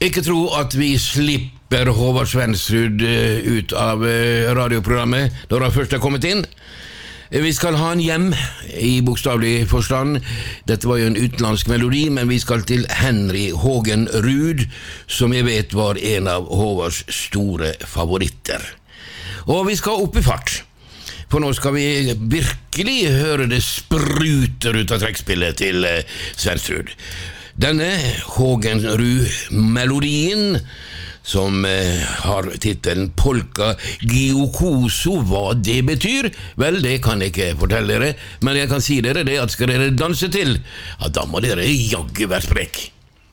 Ikke tro at vi slipper Håvard Svendsrud ut av radioprogrammet når han først har kommet inn. Vi skal ha han hjem i bokstavelig forstand. Dette var jo en utenlandsk melodi, men vi skal til Henry Hågen Ruud, som jeg vet var en av Håvards store favoritter. Og vi skal opp i fart, for nå skal vi virkelig høre det spruter ut av trekkspillet til Svendsrud. Denne Hågen Ruud-melodien, som har titelen Polka Giocoso, hva det betyr? Vel, det kan jeg ikke fortelle dere, men jeg kan si dere det at skal dere danse til, ja, da må dere jaggu være sprekk.